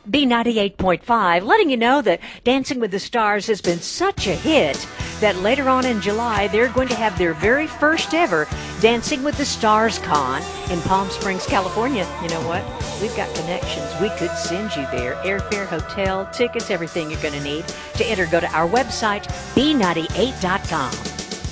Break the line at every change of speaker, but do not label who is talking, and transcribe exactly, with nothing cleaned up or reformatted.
B ninety-eight point five, letting you know that Dancing with the Stars has been such a hit that later on in July, they're going to have their very first ever Dancing with the Stars Con in Palm Springs, California. You know what? We've got connections. We could send you there. Airfare, hotel, tickets, everything you're going to need. To enter, go to our website, b ninety-eight dot com.